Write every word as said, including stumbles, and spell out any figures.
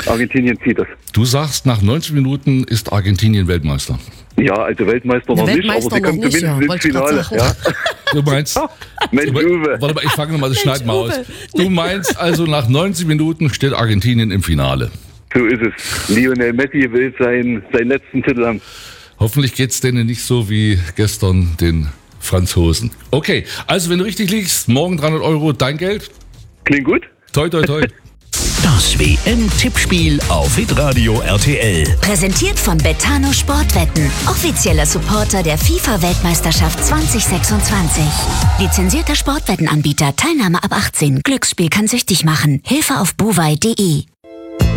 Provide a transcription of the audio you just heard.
Argentinien zieht das. Du sagst, nach neunzig Minuten ist Argentinien Weltmeister. Ja, also Weltmeister noch Weltmeister nicht, aber sie kommen nicht, zumindest ja, ins Finale. Ja. Du meinst... Mensch, Uwe. Warte mal, ich fange nochmal das Schneiden mal aus. Uwe. Du meinst also, nach neunzig Minuten steht Argentinien im Finale. So ist es. Lionel Messi will seinen, seinen letzten Titel haben. Hoffentlich geht's denen nicht so wie gestern den Franzosen. Okay, also wenn du richtig liegst, morgen dreihundert Euro, dein Geld. Klingt gut? Toi, toi, toi. Das W M-Tippspiel auf Hitradio R T L. Präsentiert von Betano Sportwetten, offizieller Supporter der FIFA-Weltmeisterschaft zwanzig sechsundzwanzig. Lizenzierter Sportwettenanbieter, Teilnahme ab achtzehn. Glücksspiel kann süchtig machen. Hilfe auf buwei punkt de.